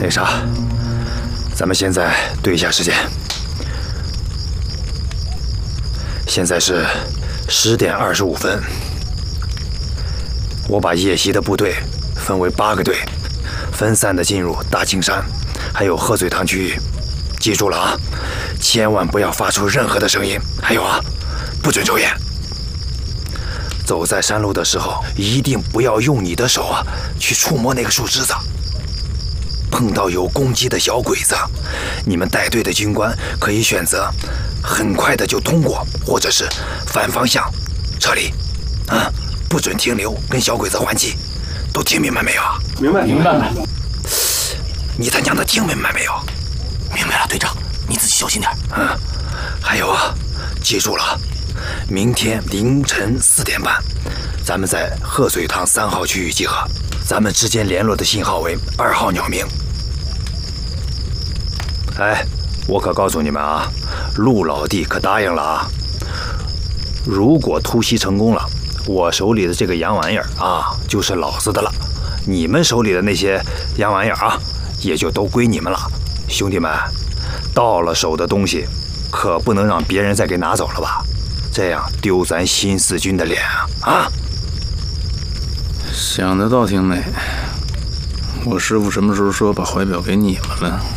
那啥，咱们现在对一下时间，现在是10点25分。我把夜袭的部队分为8个队，分散的进入大青山，还有鹤嘴塘区域。记住了啊，千万不要发出任何的声音。还有啊，不准抽烟。走在山路的时候，一定不要用你的手去触摸那个树枝子。碰到有攻击的小鬼子，你们带队的军官可以选择很快的就通过，或者是反方向撤离。不准停留，跟小鬼子还击。都听明白没有？ 明白。 你他娘的听明白没有？ 明白了，队长，你自己小心点。 还有记住了，明天凌晨4点半，咱们在鹤嘴塘3号区域集合。咱们之间联络的信号为2号鸟鸣。我可告诉你们啊，陆老弟可答应了啊，如果突袭成功了，我手里的这个洋玩意儿就是老子的了。你们手里的那些洋玩意儿也就都归你们了。兄弟们，到了手的东西，可不能让别人再给拿走了吧？这样丢咱新四军的脸啊！ 想的倒挺美。我师傅什么时候说把怀表给你们了？